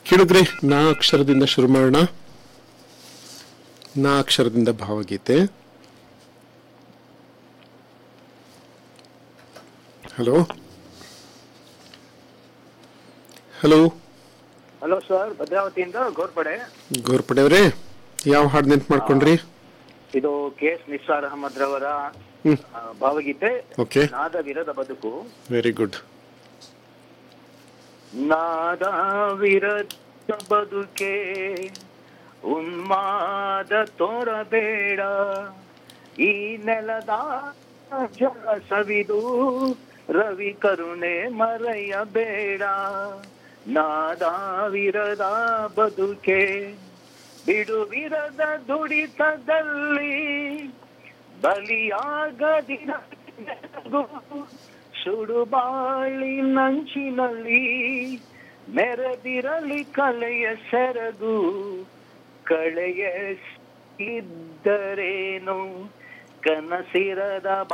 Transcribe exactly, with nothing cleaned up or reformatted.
ಕೇಳಿದ್ರೆ ನಾ ಅಕ್ಷರದಿಂದ ಶುರು ಮಾಡೋಣ. ನಾ ಅಕ್ಷರದಿಂದ ಭಾವಗೀತೆ. ಹಲೋ ಹಲೋ ಹಲೋ ಸರ್, ಭದ್ರಾವತಿಯಿಂದ ಗೋರ್ಪಡೆ. ಗೋರ್ಪಡೆ ಅವರೇ, ಯಾವ ಹಾಡು ನೆನ್ಪು ಮಾಡ್ಕೊಂಡ್ರಿ? ಇದು ಕೆ ಎಸ್ ನಿಸ್ಸಾರ್ ಅಹಮದ್ ರವರ ಹ್ಮ್ ಆ, ಭಾವಗೀತೆ. ಓಕೆ, ನಾದ ವಿರದ ಬದುಕು. Very good. ನಾದ ವಿರದ ಬದುಕೆ ಉನ್ಮಾದ ತೋರಬೇಡ, ಈ ನೆಲದ ಜಲ ಸವಿದು ರವಿ ಕರುಣೆ ಮರೆಯಬೇಡ. ನಾದ ವಿರದ ಬದುಕೆ ಬಿಡುವಿರದ ದುಡಿತದಲ್ಲಿ ಬಲಿಯಾಗದಿರ ಸುಡುಬಾಳಿ ನಂಚಿನಲ್ಲಿ ಮೆರೆದಿರಲಿ ಕಲೆಯ ಸೆರಗು. ಕಳೆಯ ಇದ್ದರೇನು ಕನಸಿರದ